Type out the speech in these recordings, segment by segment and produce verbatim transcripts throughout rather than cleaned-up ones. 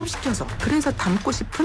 시켜서 그래서 닮고 싶은?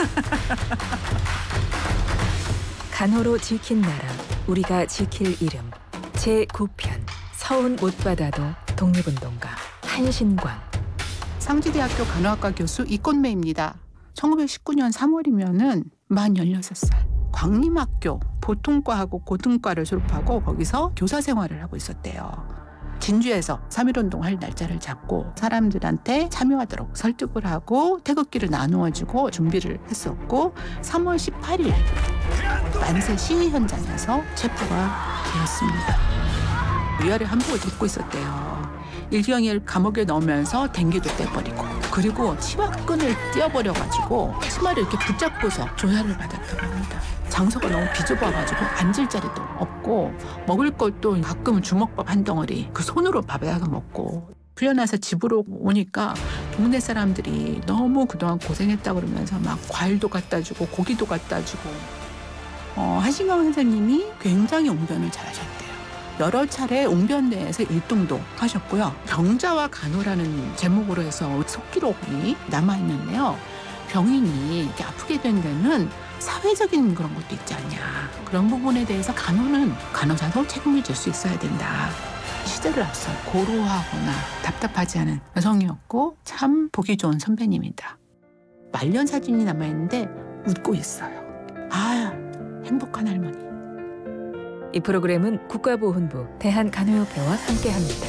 간호로 지킨 나라, 우리가 지킬 이름. 제구 편 서운 못 받아도 독립운동가 한신광. 상지대학교 간호학과 교수 이꽃매입니다. 천구백십구 년 삼월이면은 만 열여섯 살. 광림학교 보통과하고 고등과를 졸업하고 거기서 교사 생활을 하고 있었대요. 진주에서 삼일운동 할 날짜를 잡고 사람들한테 참여하도록 설득을 하고 태극기를 나누어주고 준비를 했었고 삼월 십팔일 만세 시위 현장에서 체포가 되었습니다. 위아래 한복을 입고 있었대요. 일경이를 감옥에 넣으면서 댕기도 떼버리고 그리고 치마끈을 띄어버려가지고 치마를 이렇게 붙잡고서 조사를 받았다고 합니다. 장소가 너무 비좁아가지고 앉을 자리도 없고 먹을 것도 가끔은 주먹밥 한 덩어리 그 손으로 밥에다가 먹고 풀려나서 집으로 오니까 동네 사람들이 너무 그동안 고생했다 그러면서 막 과일도 갖다 주고 고기도 갖다 주고 어, 한신광 선생님이 굉장히 웅변을 잘하셨대요. 여러 차례 웅변대회에서 일 등도 하셨고요. 병자와 간호라는 제목으로 해서 속기록이 남아있는데요. 병인이 이렇게 아프게 된 데는 사회적인 그런 것도 있지 않냐. 그런 부분에 대해서 간호는 간호사도 책임을 질 수 있어야 된다. 시대를 앞서 고루하거나 답답하지 않은 여성이었고 참 보기 좋은 선배님이다. 말년 사진이 남아있는데 웃고 있어요. 아, 행복한 할머니. 이 프로그램은 국가보훈부 대한간호협회와 함께합니다.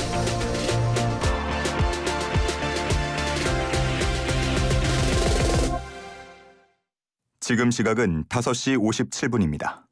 지금 시각은 다섯 시 오십칠 분입니다.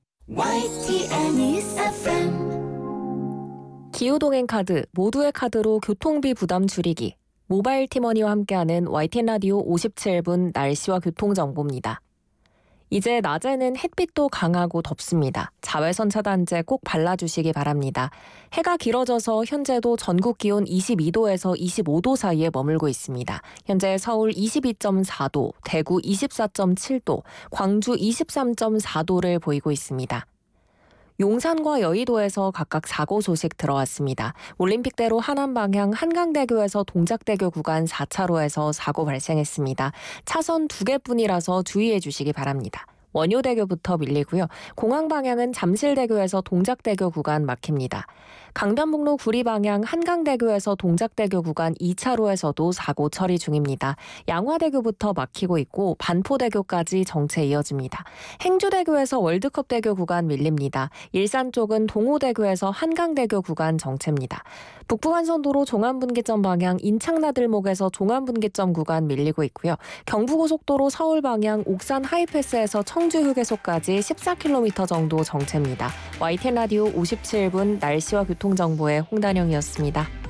기후동행 카드, 모두의 카드로 교통비 부담 줄이기. 모바일 티머니와 함께하는 와이티엔 라디오 오십칠 분 날씨와 교통정보입니다. 이제 낮에는 햇빛도 강하고 덥습니다. 자외선 차단제 꼭 발라주시기 바랍니다. 해가 길어져서 현재도 전국 기온 이십이 도에서 이십오 도 사이에 머물고 있습니다. 현재 서울 이십이 점 사 도, 대구 이십사 점 칠 도, 광주 이십삼 점 사 도를 보이고 있습니다. 용산과 여의도에서 각각 사고 소식 들어왔습니다. 올림픽대로 하남 방향 한강대교에서 동작대교 구간 사 차로에서 사고 발생했습니다. 차선 두 개뿐이라서 주의해 주시기 바랍니다. 원효대교부터 밀리고요. 공항 방향은 잠실대교에서 동작대교 구간 막힙니다. 강변북로 구리 방향 한강대교에서 동작대교 구간 이 차로에서도 사고 처리 중입니다. 양화대교부터 막히고 있고 반포대교까지 정체 이어집니다. 행주대교에서 월드컵대교 구간 밀립니다. 일산 쪽은 동호대교에서 한강대교 구간 정체입니다. 북부간선도로 종암분기점 방향 인창나들목에서 종암분기점 구간 밀리고 있고요. 경부고속도로 서울 방향 옥산 하이패스에서 청주 휴게소까지 십사 킬로미터 정도 정체입니다. 와이티엔 라디오 오십칠 분 날씨와 교통정보의 홍단영이었습니다.